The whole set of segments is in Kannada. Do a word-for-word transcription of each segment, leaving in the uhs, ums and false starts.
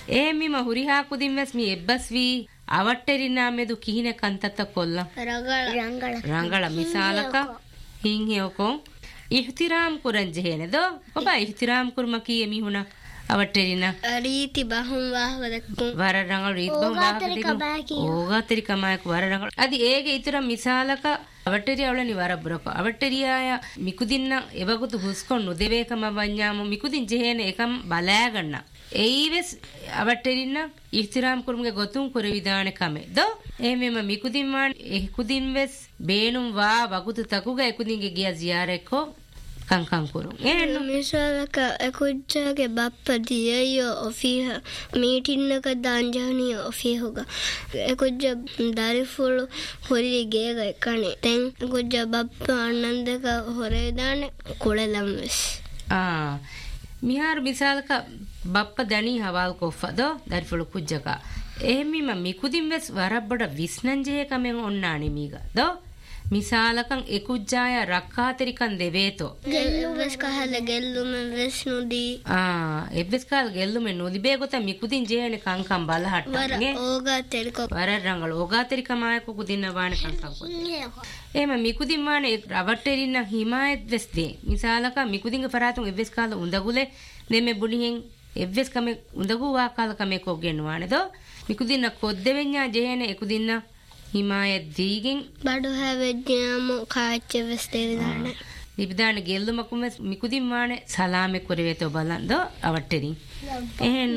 ಏಮಿಮ ಹುರಿ ಹಾಕುದಿನ್ವೆಸ್ ಮಿ ಎಬ್ಬಸ್ವಿ ಅವಟ್ಟೆರಿನ ಮೆದು ಕಿಹಿನೆ ಕಂತತ್ತ ಕೊಲ್ಲ ರಂಗಳ ರಂಗಳ ಮಿಸಾಲಕ ಹಿಂಗೆ ಹೋಕೋ ಇಹ್ತಿರಾಮ್ ಕುರಂಜೆ ಹೇನೆದೋ ಒಬ್ಬ ಇಹ್ತಿರಾಮ್ ಕುರ್ಮಕಿ ಎಮಿ ಹುಣ ಅವಟ್ಟೆರಿನ ರೀತಿ ಬಹುಂ ವಾಹವದಕ್ಕು ವರ ರಂಗಳು ರೀತಿ ಬಹುಂ ವಾಹವದಕ್ಕು ಓಗಾತರಿ ಕಮಾಯಕ ವರ ರಂಗಳು ಅದು ಹೇಗೆ ಇತರ ಮಿಸಾಲಕ ಅವಟ್ಟೆರಿ ಅವಳನಿ ವರಬ್ರಕ ಅವಟ್ಟೆರಿಯಾಯ ಮಿಕುದಿನ್ನ ಎವಗುತು ಹುಸ್ಕೊಂಡು ದೇವೇಕಮ ಬನ್ಯಾಮ ಮಿಕುದಿನ್ ಜೆಹೇನೆ ಏಕಂ ಬಲಾಗಣ್ಣ ಏಯಿವೆಸ್ ಅವಟ್ಟೆರಿನ ಇಹ್ತಿರಾಮ್ ಕುರ್ಮಗೆ ಗೊತ್ತುಂ ಕುರೆ ವಿಧಾನ ಕಮೆ ದೋ ಏಮೆಮ ಮಿಕುದಿನ್ ಮಾನ್ ಎಕುದಿನ್ ವೆಸ್ ಬೇಣುಂ ವಾ ವಗುತು ತಕುಗ ಎಕುದಿನ್ಗೆ ಗಿಯ ಜಿಯಾರೆಕ್ಕೋ ಕಂಕಂ ಕುರು ಏನು ಮಿಸಾಲಕ ಎಕುಜ್ಜಾಗೆ ಬಪ್ಪ ದಿಯಯ್ಯೋ ಒಫಿಹ ಮೀಟಿನ್ನಕ ದಾಂಜಾನಿಯ ಒಫಿಹುಗ ಎಕುಜ್ಜ ದಾರಿಫುಳು ಹೊರಿ ಗೇಗ ಎಕಣೆ ತೆಂ ಎಕುಜ್ಜ ಬಪ್ಪ ಅಣ್ಣಂದಕ ಹೊರೆದಾನೆ ಕುಳೆಲಂವೆಸ್ ಆ මිහාර මිසාලක බප්ප දනී හවල් කොෆ්ෆද දරිෆුළු කුජ්ජක එහෙමිම මිකුදින් වෙස් වරබ්බඩ විස්නංජේ කමෙන් ඔන්නානි මීග දෝ මිසාලකන් එකුජ්ජාය රක්කාතරිකන් දෙවේතෝ ಗೆಲ್ಲು වෙස් කහල ಗೆಲ್ಲು මෙ වෙස් නුදී ಆ ಎಬ್ಬೆಸ್ ಕಾಲ್ ಗೆಲ್ಲು ಮೆ ನುದಿ ಬೇಗೊತ ಮಿಕುದಿನ್ ಜೇನೆ ಕಂಕಂ ಬಲ ಹಟ್ಟನೆ ಓಗಾ ತೆರಿಕೊ ವರ ರಂಗಳು ಓಗಾ ತೆರಿಕ ಮಾಯಕ ಕುದಿನ ವಾಣ ಕಂಕಂ ಕೊ ಏಮ ಮಿಕುದಿನ್ ವಾಣ ರವಟ್ಟೆರಿನ ಹಿಮಾಯತ್ වෙස් ದೆ මිසාලක මිකුදින්ග ಫರಾತುಂ ಎಬ್ಬೆಸ್ ಕಾಲ್ ಉಂದಗುಲೆ ನೆಮೆ ಬುಣಿಹೆನ್ ಎಬ್ಬೆಸ್ ಕಮೆ ಉಂದಗು ವಾ ಕಾಲ ಕಮೆ ಕೊಗೆನ್ ವಾಣೆದೋ ಮಿಕುದಿನ್ನ ಕೊದ್ದೆವೆನ್ಯಾ ಜೇನೆ ಎಕುದಿನ್ನ ಹಿಮಾಯತ್ ದೀಗಿನ್ ಬಡು ಹವೆಜ್ಞಾಮು ಕಾಚೆ වෙස් ದೇವಿದಾಣ විවිධාන ගෙල්ලුමකුම මිකුදින් මානේ සලාමෙ කුරවේතෝ බලන්දෝ අවට්ටෙරින් එහෙන්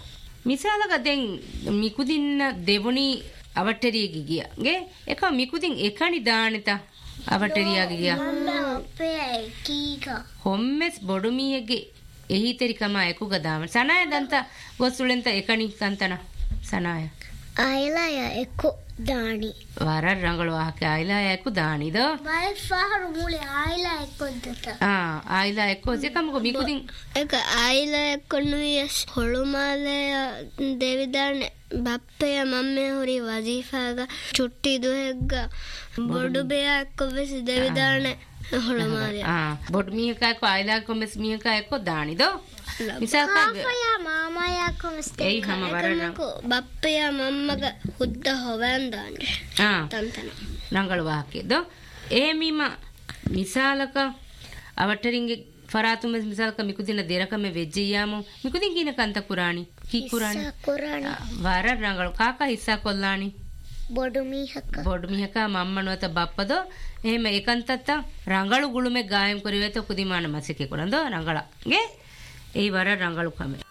මිසාලක දෙන් මිකුදින්න දෙවුනි අවට්ටෙරියගේ ගියා ගේ එක මිකුදින් එකනි දානෙත අවට්ටෙරියාගේ ගියා අපේ කීක හොම්මෙස් බොඩුමියගේ එහිතරිකම එකුග දාම සනාය දන්ත ගොස්සුලෙන්ත එකනි කන්තන සනාය ආයලාය එක්කෝ ದಾಣಿ ವರ ರಂಗಳು ಹಾಕಿ ಆಯ್ಲ ಯಾಕು ದಾಣಿದ ಫಾರು ಮೂಲೆ ಆಯ್ಲ ಎಕ್ಕೊಂತ ಆ ಆಯ್ಲ ಎಕ್ಕೋ ಸಿಕಮಗೋ ಮಿಕುದಿನ್ ಏಕ ಆಯ್ಲ ಎಕ್ಕೊಂಡು ಎಸ್ ಹೊಳುಮಾಲೆ ದೇವಿದಾಣೆ ಬಪ್ಪೆಯ ಮಮ್ಮೆ ಹೊರಿ ವಜೀಫಾಗ ಚುಟ್ಟಿದು ಹೆಗ್ಗ ಬೊಡು ಬೇಯ ಎಕ್ಕೊವೆಸಿ ದೇವಿದಾಣೆ ಹೊಳುಮಾಲೆ ಆ ಬೊಡು ಮೀಹಕ ಎಕ್ಕೋ ಆಯ್ಲ ಎಕ್ಕೋ ಮೆಸ್ ಮೀಹಕ ಎಕ್ಕೋ ದಾಣಿದೋ ಮಿಸಾಕ ಕಾಫಯ ಮಾಮಯ ಕೊಮಸ್ತೆ ಏಯ್ ಹಮ ವರನ ಬಪ್ಪೆಯ ಮಮ್ಮಗ ಹುದ್ದ ಹೊವಂದಾಂಡೆ ಆ ತಂತನ ರಂಗಳು ಹಾಕಿದ್ದು ಏಮಿಮ ಮಿಸಾಲಕ ಅವಟರಿಂಗೆ ಫರಾತು ಮೆಸ್ ಮಿಸಾಲಕ ಮಿಕುದಿನ ದೇರಕಮೆ ವೆಜ್ಜಿಯಾಮು ಮಿಕುದಿನ್ ಕಿನ ಕಂತ ಕುರಾಣಿ ಕಿ ಕುರಾಣಿ ಕುರಾಣಿ ವರ ರಂಗಳು ಕಾಕ ಹಿಸ್ಸಾ ಕೊಲ್ಲಾಣಿ ಬೊಡು ಮೀಹಕ ಬೊಡು ಮೀಹಕ ಮಮ್ಮನವತ ಬಪ್ಪದೋ එහෙම ඒකන්තත්ත ರಂಗಳು ಗುಳುಮೆ ಗಾಯಂ ಕುರಿವೇತ ಕುದಿಮಾನ ಮಸಿಕೆ ಕೊರಂದೋ ರಂಗಳ ಗೆ ඒ වර ರಂಗಳು ಕಮೆ